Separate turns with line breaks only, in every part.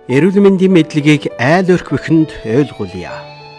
Эрүүл мэндийн мэдлэгийг айл өрхвөхөнд ойлгуулъя.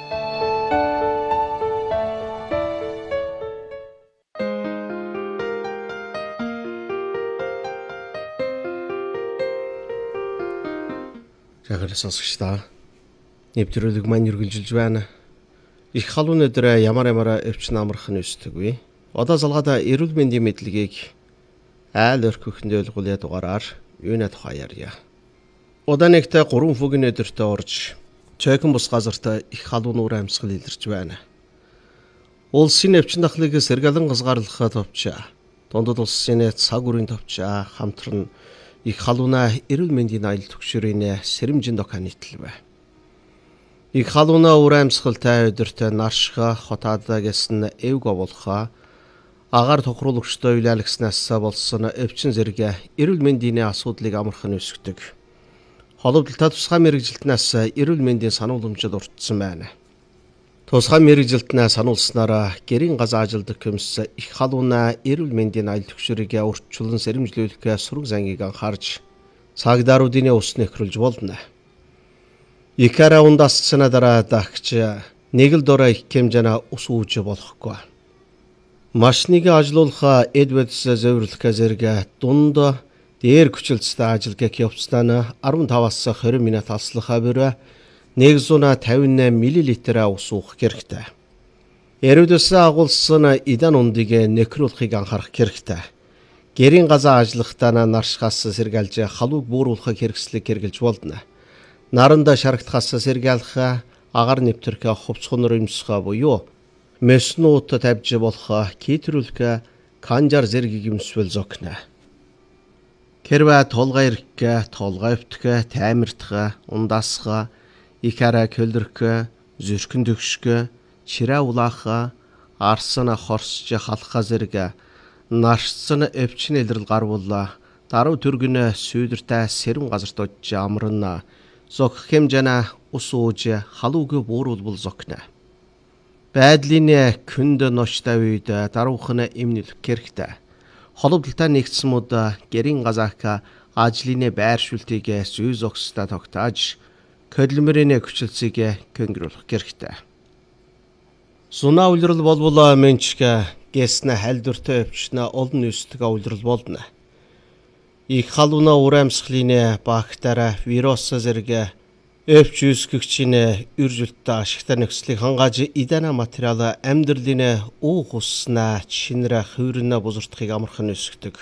Жагар сонсогчдаа нэвтрүүлэг маань үргэлжилж байна. Их халуун өдөр ямар өвчин амархан өсдөггүй. Одоо залгаада эрүүл мэндийн мэдлэгийг айл өрхвөхөнд ойлгуулъя дугаараар юуны тухай ярья. Удаанэгтээ 3 фугийн өдөртөө орж цөөхөн бус газарт их халуун уур амьсгал илэрч байна. Улсын өвчин дахлыг сэргэлэн газгаарлахаа товчаа. Дундад улсын цаг үрийн товчаа хамтран их халуунаа эрүүл мэндийн аялал түгшүүрийн сэрэмжинд оканитлвэ. Их халуунаа уур амьсгалтай өдөртөө наршха хотаадаа гэсэн эвг оволхоо агаар тохируулагчтай үйлääлагснаас болсон өвчин зэрэг эрүүл мэндийн асуудлыг амархан өсгдөг. Холбогдлолтой тусгай мэрэгжилтнээс эрүүл мэндийн сануулмжид уртсан байна. Тусгай мэрэгжилтнээ сануулснараа гэрийн газар ажилдаг комисс их халуунаа эрүүл мэндийн аялал түгшүүрийг урьдчилан сэрэмжлүүлэх сураг зангийг анхаарч цагдааруудын ус нэхрүүлж болно. Икара ундасцна дараа дагч нэг л дорой их хэмжээний ус үүж болохгүй. Машиныг ажилуулах эдвэдс зөвөрлөх зэрэг дунд дээр хүчилттэй ажиллагааг явуулснаа 15-аас 20 минут алслахаа бүр 158 мл ус уух хэрэгтэй. Эрүүдээс агуулсан идан ундыг нэхрүүлэхийг анхаарах хэрэгтэй. Гэрийн газар ажиллахдаа наршхаас сэргээлж халууг бууруулах хэрэгслийг хэрэгжилж болно. Наранд шарагдахаас сэргээлэх агаар нэвтрэх хувцхонор юмсгаа буюу меснуут тавьж болох китрүүлэх канжар зэргийг юмсвэл зогно. Хэрвээ толгой ирэх, толгой өвтгөх, таймирдах, ундасах, икара көлрөх, зүрхэн төгшгөх, чирээ улаах, арсан хорсж халах зэрэг наршсан өвчин илрэл гарвал даруй төргөн сүйдэртэй сэрүүн газарт очиж амарна. Зогх хэмжээний ус ууж халууг бууруулбал зогно. Байдлын күнд ноштой үед даруухан эмнэлэх хэрэгтэй. Холбогдлолтой нэгдсмүүд гэрийн газаах ажлын байршуултыг зүй зогстой тогтоож хөдөлмөрийн хүчилтийг көнгөрүүлэх хэрэгтэй. Сунаа улирал болвол менчг гэснэ халдвартай өвчнө олон нөөцтэй улирал болно. Их халуунаа уур амьсгалын бактери, вирус зэрэг өвч үүсгэгчийн үржилттэй ашигтай нөхцөлийг хангааж идана материал амьдралын уух уснаа шинрэ хувирна бузурдахыг амархан өсгдөг.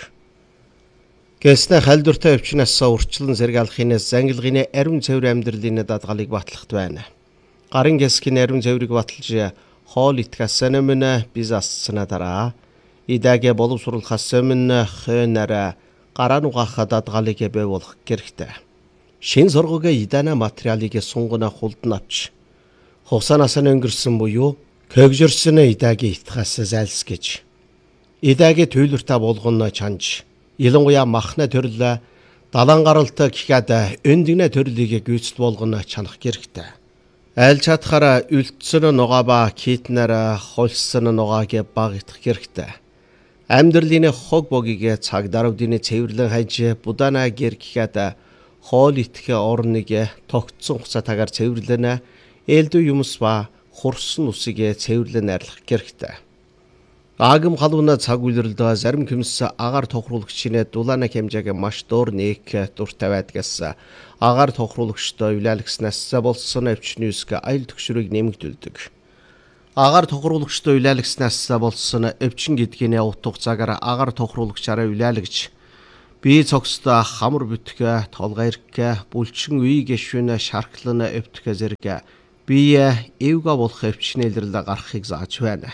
Гэснэ халдвартай өвчнөөс урьдчилан сэргээлхийн зангилгын ариун цэвэр амьдралын дадгалыг батлахт байна. Гарын гэсгийн ариун цэврийг баталж хоол итгэхээс өмнө biz асцна дараа идэгэ боловсруулахаас өмнө хөнараа гараа нугаах дадгалыг бэвүүлэх хэрэгтэй. Шин сургуугийн идана материалыг сунгана хулдан авч хусанаас өнгөрсөн буюу көгжөрсөн идэгийн итгээс зайлсгэж идэгийн төлөвтэй болгоно чанж ялангуяа махна төрөл далан гаралтай гэхэд өндгнэ төрлийг гүйцэд болгоно чанах хэрэгтэй. Айл чадхаараа үлдсэн нугаа ба китнэр холсон нугааг багтах хэрэгтэй. Амьдралын хог богийг цагдааруудын цэвэрлэн хайж будана гэр гэхэд хоол итгэх орныг тогтсон хуцаатаагаар цэвэрлэнэ ээлдүү юмс ба хурсан усыг цэвэрлэн арилгах хэрэгтэй. Агам халуунаа цаг үйлрэлд зарим хүмүүс агаар тохируулагчийн дулаана хэмжээг маш дуур нээх дуртай байдгаас агаар тохируулагчтай үйлääлагснаас болсон өвчний үсг аялал түгшүүрийг нэмэгдүүлдэг. Агаар тохируулагчтай үйлääлагснаас болсон өвчин гэдгийн утга цагаар агаар тохируулагчаараа үйлääлагч бие цогцтой хамар бүтгэ, толгой ирэх, бүлчин үе гişвэн шарклан өвтгө зэрэг бие эвга болох өвчний илрэл гарахыг зааж байна.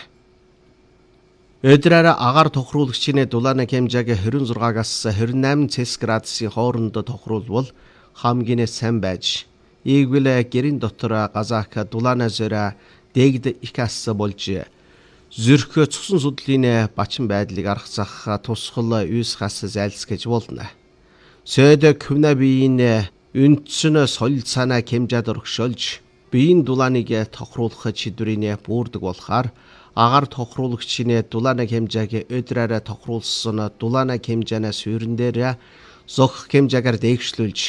Өдрөөр агаар тохируулагчийн дулаана хэмжээг 26-аас 28 Цельсиус градусын хооронд тохируулбал хамгийн сайн байж, ийгвэл гэрийн дотор газаах дулаана зөрөө дэгд ихас болж зүрх цусан судлын бачин байдлыг аргацах тусгал үйсгээс зайлсгэж болно. Сөд күнэ биеийн үндсэн солил цаана хэмжээд өргөшөлж биеийн дулааныг тохируулах чидрийн бүрдэг болохоор агаар тохируулагчийн дулаана хэмжээг өдрөөр тохируулсан дулаана хэмжээнээс хүрэн дээр зогх хэмжээгээр дээгшлүүлж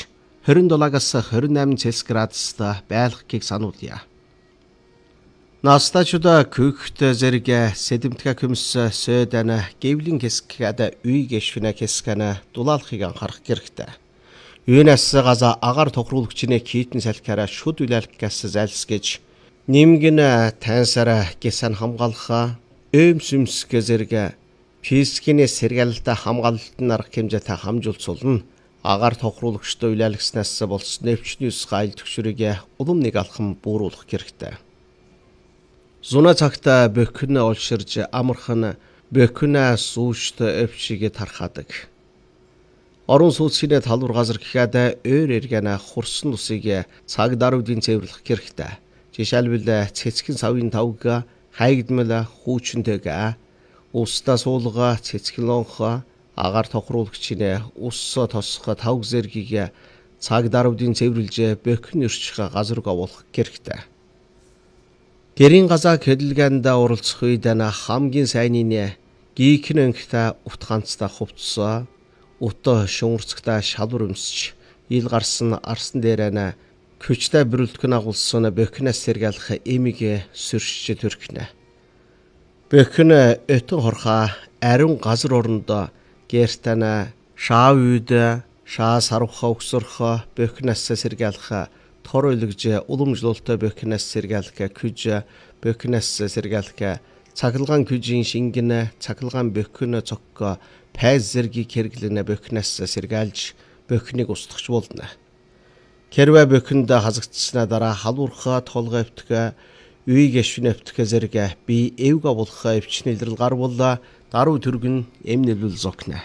27-аас 28 Цельс градустай байлгахыг сануулъя. Настачуда küchte зэрэг сэдэмтгэ көмс сөдана гэвлин хэсгэд үйг эшвэнэ хэсгэнэ дулаалхыг анхаарах хэрэгтэй. Юунаас газа агаар тохируулагчны китэн салхиараа шүд үлээлгээс зайлсгэж нэмгэн тансараа гэсэн хамгаалах өмсөмс зэрэг физикийн сэргээлэлтэй хамгаалалтын арга хэмжээтэй хамжуулцуулна. Агаар тохируулагчтай үлээлгснээс болсон нэвчний ус гайл төгшрийг улам нэг алхам бууруулах хэрэгтэй. Зуна цагта бөхнө олширж амархан бөхнө суушт өвчигээ тархаадаг. Орон сууцны талбар газар гэхэд өөр эргэнэ хурсан усыг цаг даруйдын цэвэрлэх хэрэгтэй. Жишээлбэл цэцгийн савын тавг хайгдмал хүчнтэйг устаа суулга цэцгийн лонх агаар тохируулагчны ус тосох тавг зэргийг цаг даруйдын цэвэрлж бөхнө өрчих газар гавуулах хэрэгтэй. Гэрийн газаа хөдөлгөөнд оролцох үед хамгийн сайнны гийхнэнхтэй ут ганцтай хувцас, ут шуурцагтай шалвар өмсч, ил гарсан арсан дээрээ көчтэй бүрэлдэхүүн агуулсан бөхнөөс сэргээлэх эмийг сөршиж төрхнө. Бөхнө өтөн хорхоо ариун газар орондоо гэртэн шаа үед шаа сарвха өгсөрхө бөхнөөс сэргээлэх тор өлгж уламжлалтай бөхнөөс сэргээлэх күж бөхнөөс сэргээлэх цахилгаан күжийн шингэнэ цахилгаан бөхнө цогко пайз зэргийг хэрэглэнэ бөхнөөс сэргээлж бөхнийг устгах болно. Хэрвээ бөхөнд хазагдсанаа дараа халуурхаа толгой өвтгө үйг эшвэн өвтгө зэрэг би эвг авуулах өвчний илрэл гарвал даруй төргөн эмнэлвэл зогнё.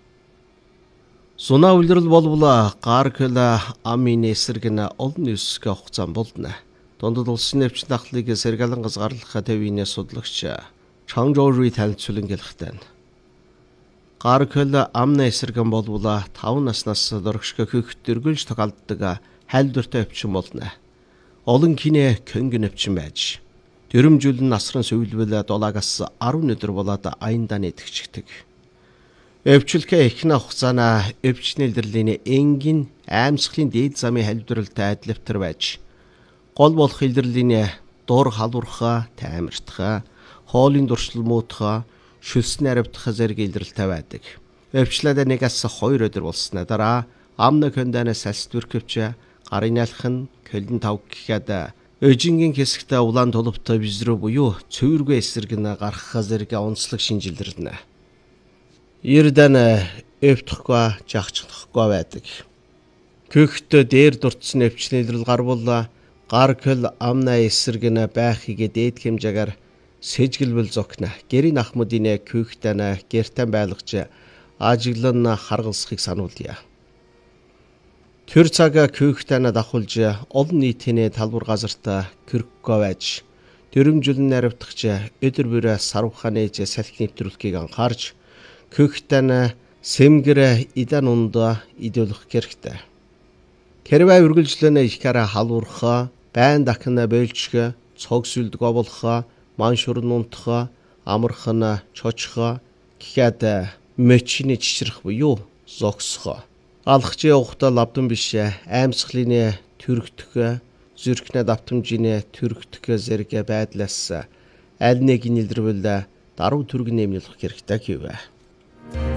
Зуна үлрэл болвол гаркл амины эсрэгэн олон үсгэ хугацаан болно. Дундад улсын өвчин дахлыг сэргэлэн газгаарлах төвийн судлагч Чангжоури танилцуулан гэлэхтэй. Гаркл амны эсрэгэн болвол 5 наснаас дөрөгшгө хөхт дөргөлж тохиолддог хайлдвартай өвчин болно. Олон кинэ көнгөн өвчин байж дөрөмжүүлэн насран сувилбэл 7-аас 10 өдөр болоод аяндаа нэтгэждэг. Өвчлөхөө ихнэ хугацаана өвчний илэрлийн энгийн аимсгалын дээд замын халдваралтай адилвтар байж гол болох илэрлийн дур халуурхаа, таймартхаа, хоолын дуршлал муутхаа, шүлсэн аривдах зэрэг илрэлтэй байдаг. Өвчлээд 1-аас 2 өдөр болсноо дараа амна хөндөөнөөс салствэрхвч гарын алхан көлн тав гэхэд өжингийн хэсэгтээ улаан тулвтай визрүү буюу цэвэргүй эсрэг нь гарах зэрэг онцлог шинжилэрнэ. Ирдэн өвтөхгүй жагчлахгүй байдаг. Хөхт дээр дурдсан өвчний илрэл гарвал гаркл амна эсрэг нь байхыг дээд хэмжээгээр сэжгэлбэл зогно. Гэрийн ахмадын хөхтэн гэртэн байлгаж ажиглан харгалсахыг сануулъя. Тэр цаг хөхтэн давхулж олон нийтийн талбар газарт кэрхгүй байж дөрөмжүүлэн наривдагч өдөр бүр сарвханы салхи нэвтрүүлэхийг анхаарч хөхтэн сэмгэр идан унд идүүлэх хэрэгтэй. Хэрвээ үргэлжлэн ихээрээ халуурхаа, байн дахин бөөлжгө, цог сүлд говолхоо, маншурн унтхоо, амархан чочхоо гэхэд мөчний чичрэх буюу зогсхоо. Алхаж явахдаа лавдан биш аимсгалын төрөгдөх, зүрхнээ давтамжийн төрөгдөх зэрэг байдлаас аль нэг нь илэрвэл даруй төргөн нэмэлэх хэрэгтэй гэв.